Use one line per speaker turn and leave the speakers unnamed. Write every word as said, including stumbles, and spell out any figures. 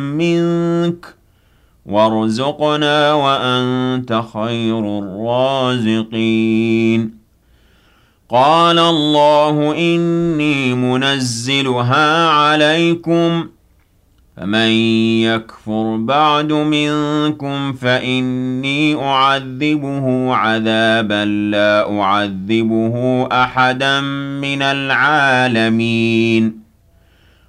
منك وارزقنا وأنت خير الرازقين. قال الله إني منزلها عليكم فمن يكفر بعد منكم فإني أعذبه عذابا لا أعذبه أحدا من العالمين.